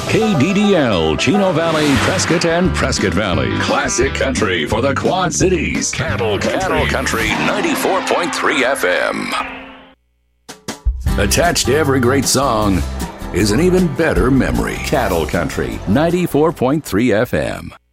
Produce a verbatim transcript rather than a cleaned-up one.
K D D L, Chino Valley, Prescott, and Prescott Valley. Classic country for the Quad Cities. Cattle Country. Cattle Country ninety-four point three F M. Attached to every great song is an even better memory. Cattle Country ninety-four point three F M.